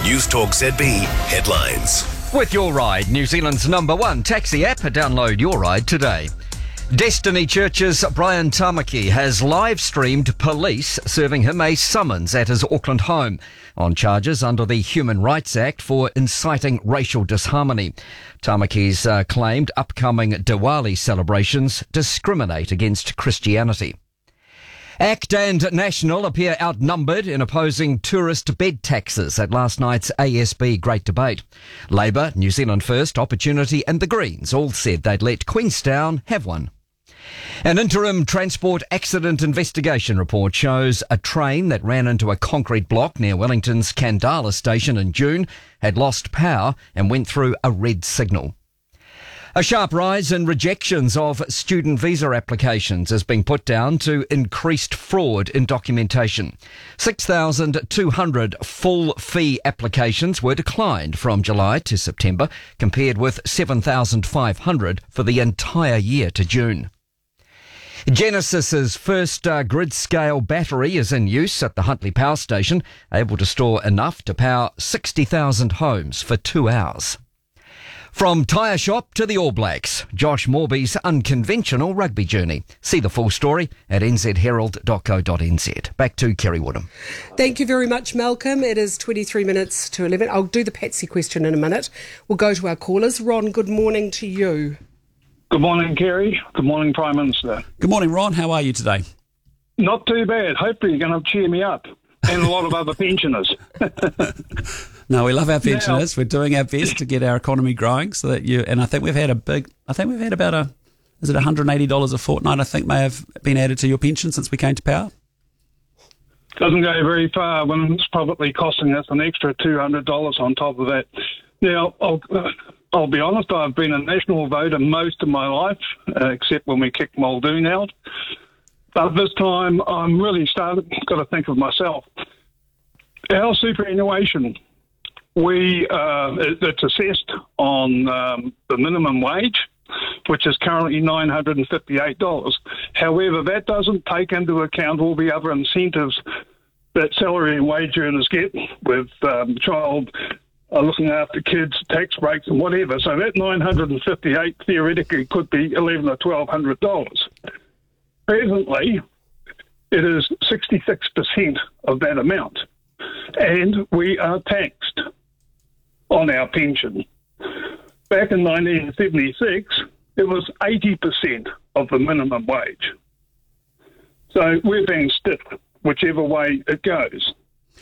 News Talk ZB headlines. With Your Ride, New Zealand's #1 taxi app. Download Your Ride today. Destiny Church's Brian Tamaki has live-streamed police serving him a summons at his Auckland home on charges under the Human Rights Act for inciting racial disharmony. Tamaki's claimed upcoming Diwali celebrations discriminate against Christianity. ACT and National appear outnumbered in opposing tourist bed taxes at last night's ASB Great Debate. Labour, New Zealand First, Opportunity and the Greens all said they'd let Queenstown have one. An interim transport accident investigation report shows a train that ran into a concrete block near Wellington's Kandala station in June had lost power and went through a red signal. A sharp rise in rejections of student visa applications is being put down to increased fraud in documentation. 6,200 full fee applications were declined from July to September, compared with 7,500 for the entire year to June. Genesis's first grid-scale battery is in use at the Huntly Power Station, able to store enough to power 60,000 homes for 2 hours. From tyre shop to the All Blacks, Josh Morby's unconventional rugby journey. See the full story at nzherald.co.nz. Back to Kerry Woodham. Thank you very much, Malcolm. It is 23 minutes to 11. I'll do the Patsy question in a minute. We'll go to our callers. Ron, good morning to you. Good morning, Kerry. Good morning, Prime Minister. Good morning, Ron. How are you today? Not too bad. Hopefully you're going to cheer me up and a lot of other pensioners. No, we love our pensioners. We're doing our best to get our economy growing so that and I think we've had about is it $180 a fortnight, I think, may have been added to your pension since we came to power? Doesn't go very far when it's probably costing us an extra $200 on top of that. Now, I'll be honest, I've been a national voter most of my life, except when we kicked Muldoon out. But this time, I'm really got to think of myself. Our superannuation, it's assessed on the minimum wage, which is currently $958. However, that doesn't take into account all the other incentives that salary and wage earners get with child looking after kids, tax breaks and whatever. So that $958 theoretically could be $1,100 or $1,200. Presently, it is 66% of that amount, and we are taxed on our pension. Back in 1976, it was 80% of the minimum wage. So we're being stiffed whichever way it goes.